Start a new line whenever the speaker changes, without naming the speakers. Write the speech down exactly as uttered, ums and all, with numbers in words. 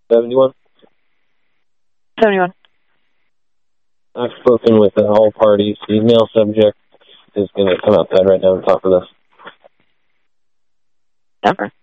seventy-one.
seventy-one.
I've spoken with all parties. The male subject is going to come outside right now and talk with us.
Never.